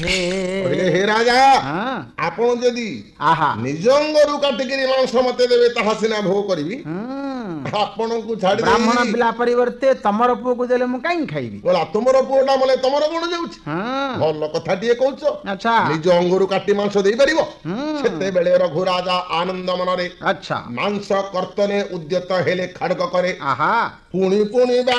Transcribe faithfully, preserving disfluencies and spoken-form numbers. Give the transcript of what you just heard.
କହିଲେ ହେ ରାଜା ହଁ ଆପଣ ଯଦି ଆହା ନିଜ ଅଙ୍ଗରୁ କାଟିକିରି ମାଂସ ମତେ ଦେବେ ତାହା ସିନା ଭୋଗ କରିବି ହୁଁ ଆପଣଙ୍କୁ ଛାଡି ବ୍ରାହ୍ମଣ ଦେଇକିରି ପିଲା ପରିବର୍ତ୍ତେ ତମର ପୁଅକୁ ଦେଲେ ମୁଁ କାହିଁକି ଖାଇବି? ଗଲା ତୁମର ପୁଅଟା ମଲେ ତମର କଣ ଯାଉଛି ହଁ ଭଲ କଥା ଟିଏ କହୁଛ ଆଚ୍ଛା ନିଜ ଅଙ୍ଗରୁ କାଟି ମାଂସ ଦେଇପାରିବ ହୁଁ ସେତେବେଳେ ରଘୁରାଜା ଆନନ୍ଦ ମନରେ ଆଚ୍ଛା ମାଂସ କର୍ତ୍ତନେ ଉଦ୍ୟତ ହେଲେ ଖାଡକ କରେ ଆହା ପୁଣି ପୁଣି